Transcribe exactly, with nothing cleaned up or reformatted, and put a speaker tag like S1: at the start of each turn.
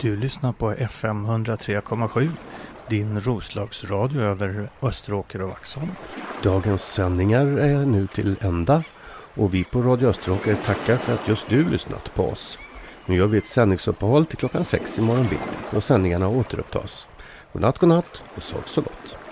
S1: Du lyssnar på F M ett noll tre komma sju, din Roslagsradio över Österåker och Vaxholm. Dagens sändningar är nu till ända och vi på Radio Österåker tackar för att just du lyssnat på oss. Nu gör vi ett sändningsuppehåll till klockan sex i morgon bitti då sändningarna återupptas. Godnatt, godnatt och sov så gott.